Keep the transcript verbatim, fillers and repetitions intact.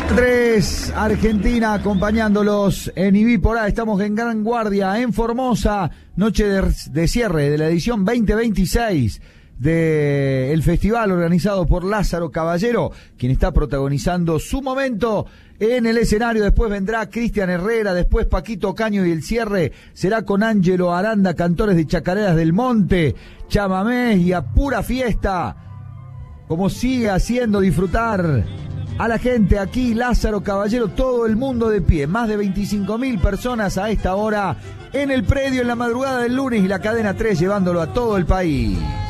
tres, Argentina acompañándolos en Ibípora. Estamos en Gran Guardia, en Formosa, noche de, de cierre de la edición veinte veintiséis del festival organizado por Lázaro Caballero, quien está protagonizando su momento en el escenario. Después vendrá Cristian Herrera, después Paquito Caño, y el cierre será con Ángelo Aranda, cantores de Chacareras del Monte, chamamés y a pura fiesta, como sigue haciendo disfrutar a la gente aquí Lázaro Caballero, todo el mundo de pie, más de veinticinco mil personas a esta hora en el predio en la madrugada del lunes, y la cadena tres llevándolo a todo el país.